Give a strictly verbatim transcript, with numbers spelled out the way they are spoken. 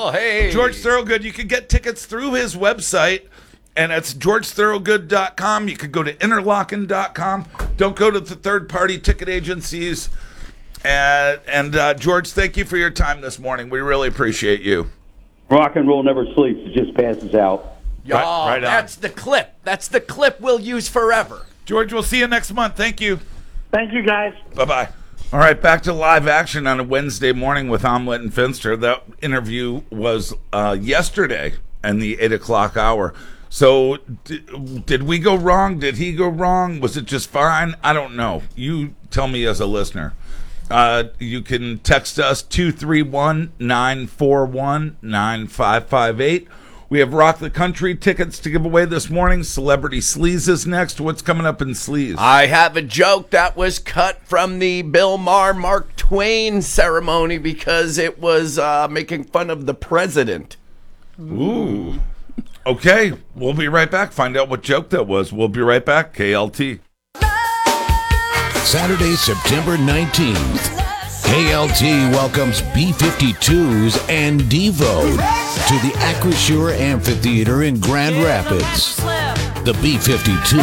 Well, hey. George Thorogood. You can get tickets through his website, and it's george thorogood dot com. You can go to interlochen dot com. Don't go to the third-party ticket agencies. And, and uh, George, thank you for your time this morning. We really appreciate you. Rock and roll never sleeps. It just passes out. Y'all, Right- right on. that's the clip. That's the clip we'll use forever. George, we'll see you next month. Thank you. Thank you, guys. Bye-bye. All right, back to live action on a Wednesday morning with Omelet and Finster. That interview was uh, yesterday in the eight o'clock hour. So did, did we go wrong? Did he go wrong? Was it just fine? I don't know. You tell me as a listener. Uh, you can text us two three one, nine four one, nine five five eight. We have Rock the Country tickets to give away this morning. Celebrity Sleaze is next. What's coming up in Sleaze? I have a joke that was cut from the Bill Maher Mark Twain ceremony because it was uh, making fun of the president. Ooh. Okay, we'll be right back. Find out what joke that was. We'll be right back. K L T. Saturday, September nineteenth. K L T welcomes B fifty-twos and Devo to the Acrisure Amphitheater in Grand Rapids. The B fifty-twos